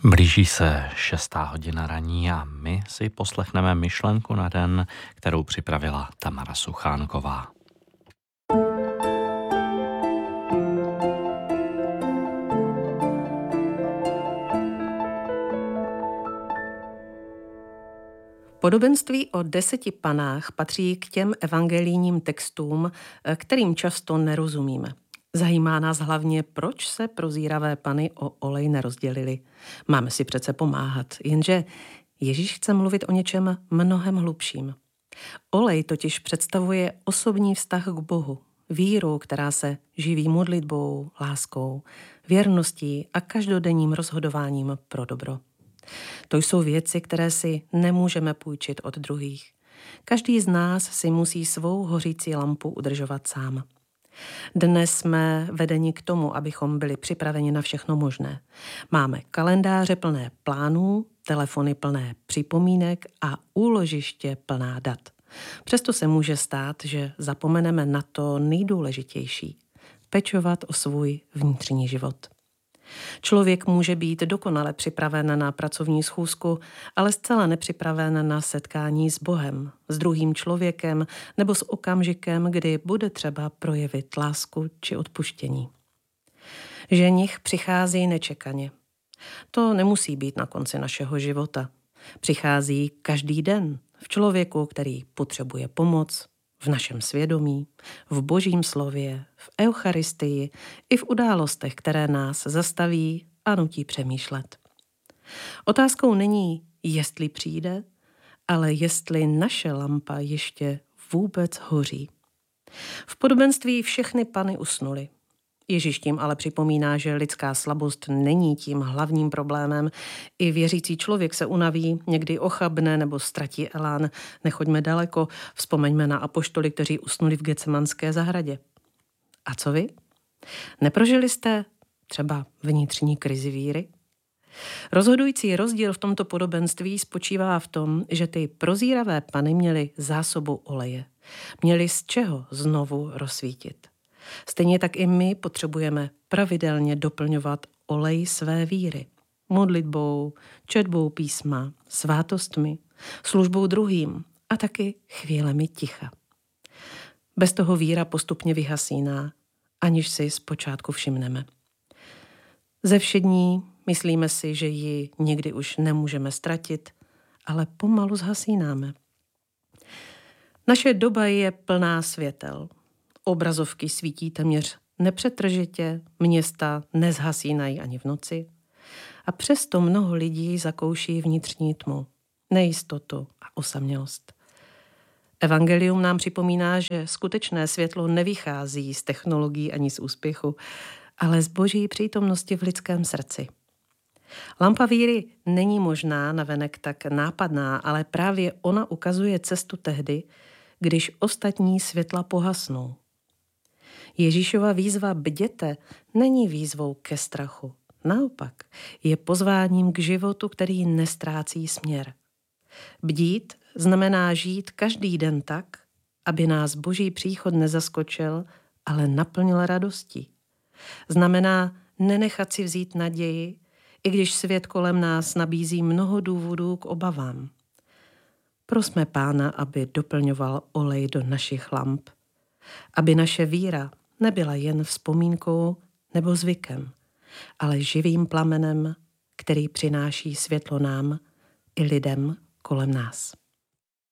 Blíží se 6. hodina raní a my si poslechneme myšlenku na den, kterou připravila Tamara Suchánková. Podobenství o 10 panách patří k těm evangelijním textům, kterým často nerozumíme. Zajímá nás hlavně, proč se prozíravé pany o olej nerozdělily. Máme si přece pomáhat, jenže Ježíš chce mluvit o něčem mnohem hlubším. Olej totiž představuje osobní vztah k Bohu, víru, která se živí modlitbou, láskou, věrností a každodenním rozhodováním pro dobro. To jsou věci, které si nemůžeme půjčit od druhých. Každý z nás si musí svou hořící lampu udržovat sám. Dnes jsme vedeni k tomu, abychom byli připraveni na všechno možné. Máme kalendáře plné plánů, telefony plné připomínek a úložiště plná dat. Přesto se může stát, že zapomeneme na to nejdůležitější – pečovat o svůj vnitřní život. Člověk může být dokonale připraven na pracovní schůzku, ale zcela nepřipraven na setkání s Bohem, s druhým člověkem nebo s okamžikem, kdy bude třeba projevit lásku či odpuštění. Ženich přichází nečekaně. To nemusí být na konci našeho života. Přichází každý den v člověku, který potřebuje pomoc, v našem svědomí, v Božím slově, v Eucharistii i v událostech, které nás zastaví a nutí přemýšlet. Otázkou není, jestli přijde, ale jestli naše lampa ještě vůbec hoří. V podobenství všechny pany usnuly. Ježíš tím ale připomíná, že lidská slabost není tím hlavním problémem. I věřící člověk se unaví, někdy ochabne nebo ztratí elán. Nechoďme daleko, vzpomeňme na apoštoly, kteří usnuli v Getsemanské zahradě. A co vy? Neprožili jste třeba vnitřní krizi víry? Rozhodující rozdíl v tomto podobenství spočívá v tom, že ty prozíravé pany měly zásobu oleje. Měly z čeho znovu rozsvítit. Stejně tak i my potřebujeme pravidelně doplňovat olej své víry. Modlitbou, četbou písma, svátostmi, službou druhým a taky chvílemi ticha. Bez toho víra postupně vyhasíná, aniž si zpočátku všimneme. Ze všední myslíme si, že ji někdy už nemůžeme ztratit, ale pomalu zhasínáme. Naše doba je plná světel. Obrazovky svítí téměř nepřetržitě, města nezhasínají ani v noci. A přesto mnoho lidí zakouší vnitřní tmu, nejistotu a osamělost. Evangelium nám připomíná, že skutečné světlo nevychází z technologií ani z úspěchu, ale z Boží přítomnosti v lidském srdci. Lampa víry není možná navenek tak nápadná, ale právě ona ukazuje cestu tehdy, když ostatní světla pohasnou. Ježíšova výzva bděte není výzvou ke strachu. Naopak, je pozváním k životu, který nestrácí směr. Bdít znamená žít každý den tak, aby nás Boží příchod nezaskočil, ale naplnil radostí. Znamená nenechat si vzít naději, i když svět kolem nás nabízí mnoho důvodů k obavám. Prosme Pána, aby doplňoval olej do našich lamp, aby naše víra nebyla jen vzpomínkou nebo zvykem, ale živým plamenem, který přináší světlo nám i lidem kolem nás.